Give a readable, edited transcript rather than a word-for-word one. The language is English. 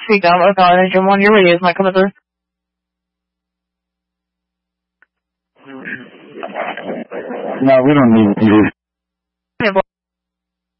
Speak up. I'm calling Jim 1. Your radio is not coming through. No, we don't need you.